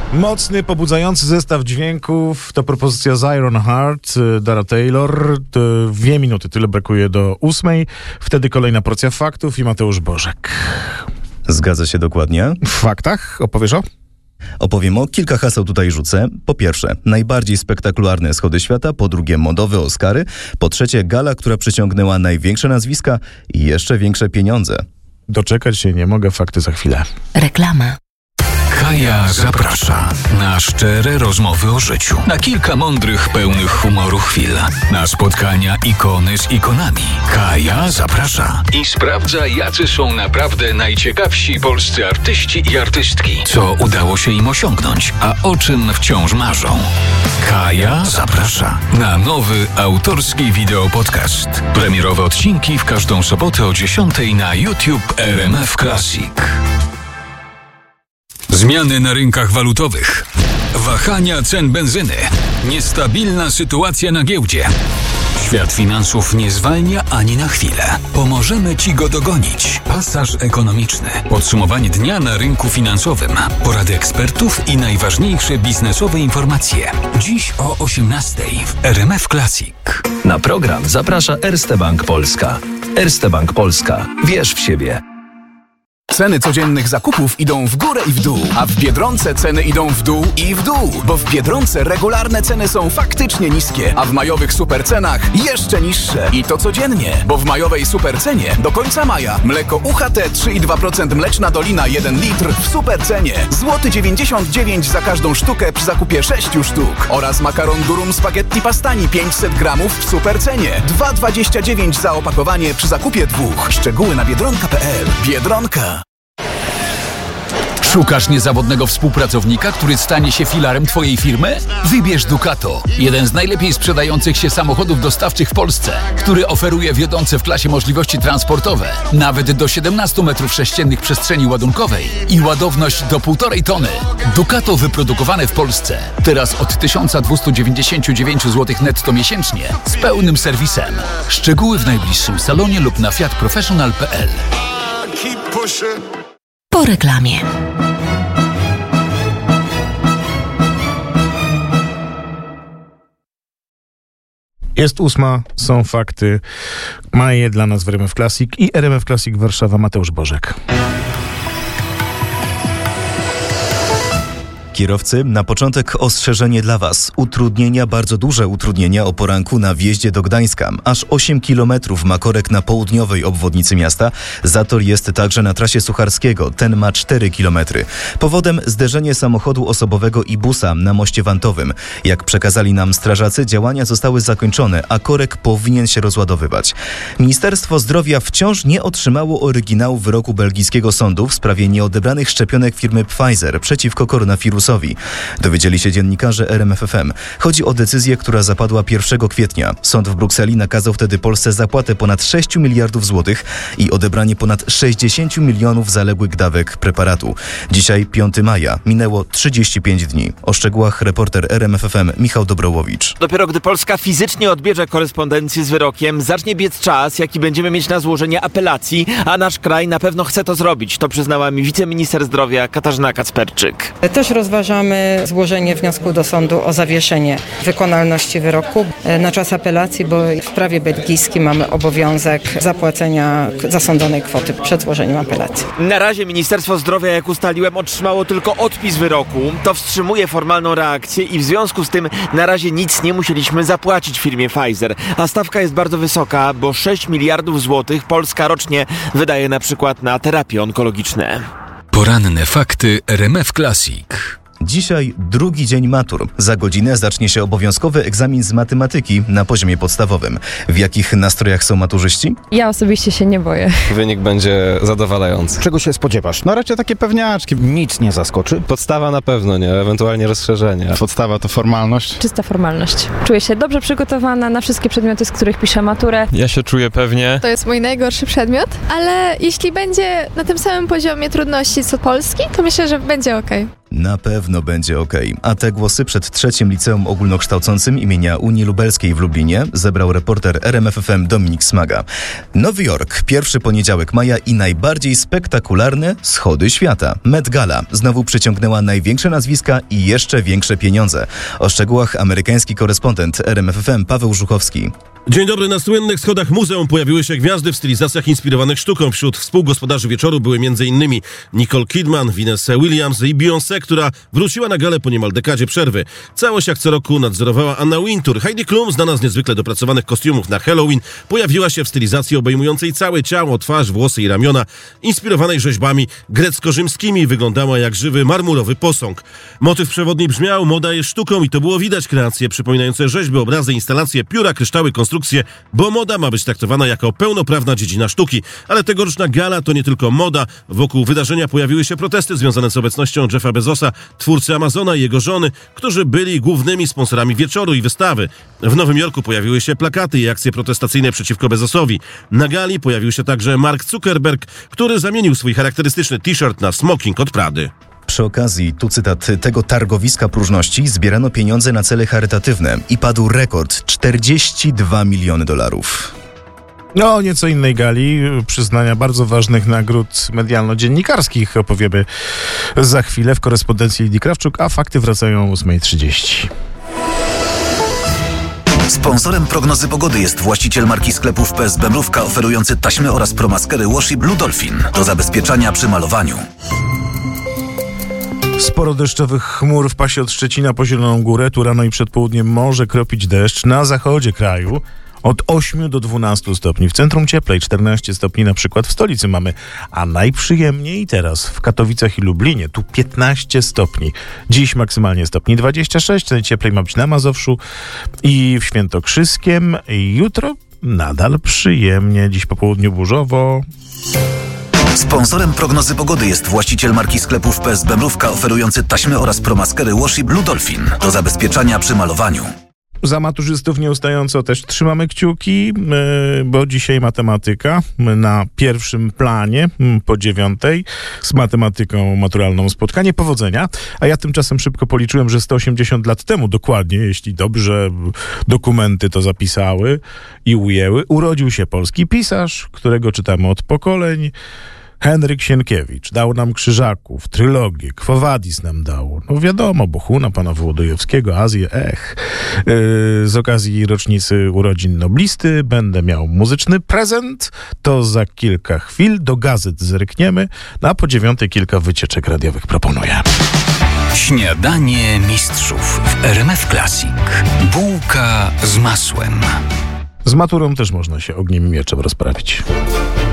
Mocny, pobudzający zestaw dźwięków to propozycja z Ironheart, Dara Taylor. 2 minuty, tyle brakuje do 8. Wtedy kolejna porcja faktów i Mateusz Bożek. Zgadza się dokładnie. W faktach opowiesz o? Opowiem o kilka haseł, tutaj rzucę. Po pierwsze, najbardziej spektakularne schody świata. Po drugie, modowe Oscary. Po trzecie, gala, która przyciągnęła największe nazwiska i jeszcze większe pieniądze. Doczekać się nie mogę, fakty za chwilę. Reklama. Kaja zaprasza na szczere rozmowy o życiu, na kilka mądrych, pełnych humoru chwil, na spotkania ikony z ikonami. Kaja zaprasza i sprawdza, jacy są naprawdę najciekawsi polscy artyści i artystki, co udało się im osiągnąć, a o czym wciąż marzą. Kaja zaprasza na nowy autorski wideopodcast. Premierowe odcinki w każdą sobotę o 10 na YouTube RMF Classic. Zmiany na rynkach walutowych, wahania cen benzyny, niestabilna sytuacja na giełdzie. Świat finansów nie zwalnia ani na chwilę. Pomożemy Ci go dogonić. Pasaż ekonomiczny. Podsumowanie dnia na rynku finansowym. Porady ekspertów i najważniejsze biznesowe informacje. Dziś o 18:00 w RMF Classic. Na program zaprasza Erste Bank Polska. Erste Bank Polska. Wierz w siebie. Ceny codziennych zakupów idą w górę i w dół, a w Biedronce ceny idą w dół i w dół, bo w Biedronce regularne ceny są faktycznie niskie, a w majowych supercenach jeszcze niższe. I to codziennie, bo w majowej supercenie do końca maja mleko UHT 3,2% mleczna dolina 1 litr w supercenie złoty 99 za każdą sztukę przy zakupie 6 sztuk oraz makaron durum spaghetti pastani 500 gramów w supercenie 2,29 za opakowanie przy zakupie 2. Szczegóły na biedronka.pl. Biedronka. Szukasz niezawodnego współpracownika, który stanie się filarem Twojej firmy? Wybierz Ducato, jeden z najlepiej sprzedających się samochodów dostawczych w Polsce, który oferuje wiodące w klasie możliwości transportowe, nawet do 17 m3 przestrzeni ładunkowej i ładowność do 1,5 tony. Ducato wyprodukowane w Polsce, teraz od 1299 zł netto miesięcznie, z pełnym serwisem. Szczegóły w najbliższym salonie lub na fiatprofessional.pl. Po reklamie. Jest 8, są fakty. Ma je dla nas w RMF Classic i RMF Classic Warszawa, Mateusz Bożek. Kierowcy, na początek ostrzeżenie dla Was. Utrudnienia, bardzo duże utrudnienia o poranku na wjeździe do Gdańska. Aż 8 km ma korek na południowej obwodnicy miasta. Zator jest także na trasie Sucharskiego. Ten ma 4 km. Powodem zderzenie samochodu osobowego i busa na moście Wantowym. Jak przekazali nam strażacy, działania zostały zakończone, a korek powinien się rozładowywać. Ministerstwo Zdrowia wciąż nie otrzymało oryginału wyroku belgijskiego sądu w sprawie nieodebranych szczepionek firmy Pfizer przeciwko koronawirusowi. Dowiedzieli się dziennikarze RMF FM. Chodzi o decyzję, która zapadła 1 kwietnia. Sąd w Brukseli nakazał wtedy Polsce zapłatę ponad 6 miliardów złotych i odebranie ponad 60 milionów zaległych dawek preparatu. Dzisiaj 5 maja. Minęło 35 dni. O szczegółach reporter RMF FM Michał Dobrołowicz. Dopiero gdy Polska fizycznie odbierze korespondencję z wyrokiem, zacznie biec czas, jaki będziemy mieć na złożenie apelacji, a nasz kraj na pewno chce to zrobić. To przyznała mi wiceminister zdrowia Katarzyna Kacperczyk. Też rozważamy złożenie wniosku do sądu o zawieszenie wykonalności wyroku na czas apelacji, bo w prawie belgijskim mamy obowiązek zapłacenia zasądzonej kwoty przed złożeniem apelacji. Na razie Ministerstwo Zdrowia, jak ustaliłem, otrzymało tylko odpis wyroku. To wstrzymuje formalną reakcję i w związku z tym na razie nic nie musieliśmy zapłacić firmie Pfizer. A stawka jest bardzo wysoka, bo 6 miliardów złotych Polska rocznie wydaje na przykład na terapie onkologiczne. Poranne fakty RMF Classic. Dzisiaj drugi dzień matur. Za godzinę zacznie się obowiązkowy egzamin z matematyki na poziomie podstawowym. W jakich nastrojach są maturzyści? Ja osobiście się nie boję. Wynik będzie zadowalający. Czego się spodziewasz? No raczej takie pewniaczki. Nic nie zaskoczy. Podstawa na pewno nie, ewentualnie rozszerzenie. Podstawa to formalność? Czysta formalność. Czuję się dobrze przygotowana na wszystkie przedmioty, z których piszę maturę. Ja się czuję pewnie. To jest mój najgorszy przedmiot, ale jeśli będzie na tym samym poziomie trudności co polski, to myślę, że będzie okej. Na pewno będzie okej. A te głosy przed trzecim liceum ogólnokształcącym imienia Unii Lubelskiej w Lublinie zebrał reporter RMF FM Dominik Smaga. Nowy Jork, pierwszy poniedziałek maja i najbardziej spektakularne schody świata. Met Gala znowu przyciągnęła największe nazwiska i jeszcze większe pieniądze. O szczegółach amerykański korespondent RMF FM Paweł Żuchowski. Dzień dobry. Na słynnych schodach muzeum pojawiły się gwiazdy w stylizacjach inspirowanych sztuką. Wśród współgospodarzy wieczoru były m.in. Nicole Kidman, Vanessa Williams i Beyoncé, która wróciła na galę po niemal dekadzie przerwy. Całość jak co roku nadzorowała Anna Wintour. Heidi Klum, znana z niezwykle dopracowanych kostiumów na Halloween, pojawiła się w stylizacji obejmującej całe ciało, twarz, włosy i ramiona, inspirowanej rzeźbami grecko-rzymskimi. Wyglądała jak żywy marmurowy posąg. Motyw przewodni brzmiał: moda jest sztuką, i to było widać. Kreacje przypominające rzeźby, obrazy, instalacje, pióra, kryształy, konstrukcje, bo moda ma być traktowana jako pełnoprawna dziedzina sztuki. Ale tegoroczna gala to nie tylko moda. Wokół wydarzenia pojawiły się protesty związane z obecnością Jeffa Bezosa, twórcy Amazona, i jego żony, którzy byli głównymi sponsorami wieczoru i wystawy. W Nowym Jorku pojawiły się plakaty i akcje protestacyjne przeciwko Bezosowi. Na gali pojawił się także Mark Zuckerberg, który zamienił swój charakterystyczny t-shirt na smoking od Prady. Przy okazji, tu cytat, tego targowiska próżności zbierano pieniądze na cele charytatywne i padł rekord $42 miliony. No, nieco innej gali, przyznania bardzo ważnych nagród medialno-dziennikarskich opowiemy za chwilę w korespondencji Lidii Krawczuk, a fakty wracają o 8:30. Sponsorem prognozy pogody jest właściciel marki sklepów PSB Mrówka, oferujący taśmy oraz promaskery Washi Blue Dolphin do zabezpieczania przy malowaniu. Sporo deszczowych chmur w pasie od Szczecina po Zieloną Górę. Tu rano i przed południem może kropić deszcz. Na zachodzie kraju od 8 do 12 stopni. W centrum cieplej, 14 stopni na przykład w stolicy mamy. A najprzyjemniej teraz w Katowicach i Lublinie. Tu 15 stopni. Dziś maksymalnie stopni 26. Najcieplej ma być na Mazowszu i w Świętokrzyskiem. Jutro nadal przyjemnie. Dziś po południu burzowo. Sponsorem prognozy pogody jest właściciel marki sklepów PSB Mrówka, oferujący taśmy oraz promaskery Washi Blue Dolphin do zabezpieczania przy malowaniu. Za maturzystów nieustająco też trzymamy kciuki, bo dzisiaj matematyka na pierwszym planie po 9:00 z matematyką maturalną spotkanie. Powodzenia. A ja tymczasem szybko policzyłem, że 180 lat temu dokładnie, jeśli dobrze dokumenty to zapisały i ujęły, urodził się polski pisarz, którego czytamy od pokoleń. Henryk Sienkiewicz dał nam Krzyżaków, trylogię, Quo Vadis nam dał. No wiadomo, Bohuna, pana Wołodyjowskiego, Azję, Z okazji rocznicy urodzin noblisty będę miał muzyczny prezent. To za kilka chwil do gazet zerkniemy, a po 9:00 kilka wycieczek radiowych proponuję. Śniadanie mistrzów w RMF Classic. Bułka z masłem. Z maturą też można się ogniem i mieczem rozprawić.